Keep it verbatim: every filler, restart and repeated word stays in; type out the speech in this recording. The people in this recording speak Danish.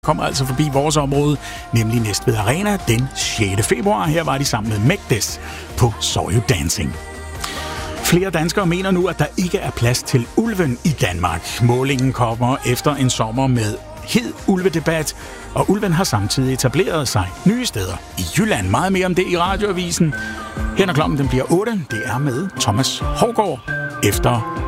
kommer altså forbi vores område, nemlig Næstved Arena den sjette februar. Her var de sammen med Megdes på Saw You Dancing. Flere danskere mener nu, at der ikke er plads til ulven i Danmark. Målingen kommer efter en sommer med hed ulvedebat, og ulven har samtidig etableret sig nye steder i Jylland. Meget mere om det i radioavisen. Her når klokken den bliver otte, det er med Thomas Hougaard efter